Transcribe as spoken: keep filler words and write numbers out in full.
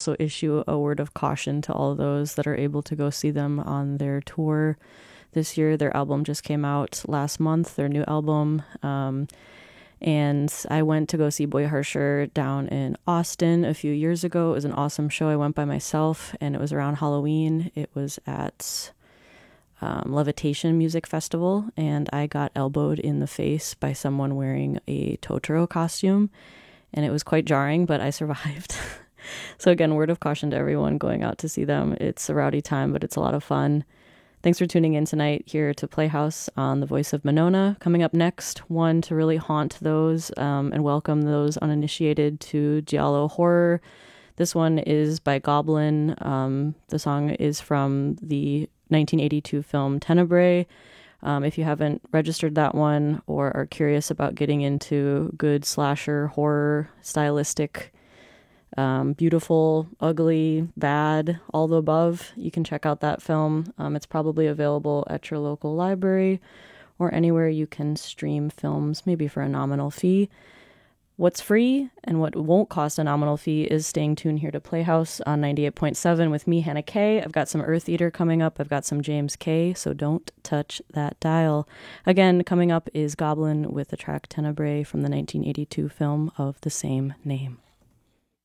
also issue a word of caution to all of those that are able to go see them on their tour this year. Their album just came out last month, their new album. Um, and I went to go see Boy Harsher down in Austin a few years ago. It was an awesome show. I went by myself, and it was around Halloween. It was at um, Levitation Music Festival, and I got elbowed in the face by someone wearing a Totoro costume, and it was quite jarring, but I survived. So again, word of caution to everyone going out to see them. It's a rowdy time, but it's a lot of fun. Thanks for tuning in tonight here to Playhouse on The Voice of Monona. Coming up next, one to really haunt those um, and welcome those uninitiated to Giallo horror. This one is by Goblin. Um, the song is from the nineteen eighty-two film Tenebrae. Um, if you haven't registered that one or are curious about getting into good slasher horror stylistic, Um, beautiful, ugly, bad, all the above, you can check out that film. Um, it's probably available at your local library or anywhere you can stream films, maybe for a nominal fee. What's free and what won't cost a nominal fee is staying tuned here to Playhouse on ninety-eight point seven with me, Hannah Kay. I've got some Earth Eater coming up. I've got some James Kay, so don't touch that dial. Again, coming up is Goblin with the track Tenebrae from the nineteen eighty-two film of the same name.